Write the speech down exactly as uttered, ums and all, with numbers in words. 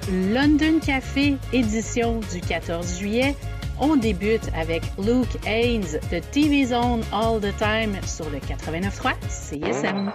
London Café, édition du quatorze juillet. On débute avec Luke Haynes de T V Zone All the Time sur le quatre-vingt-neuf point trois C S M.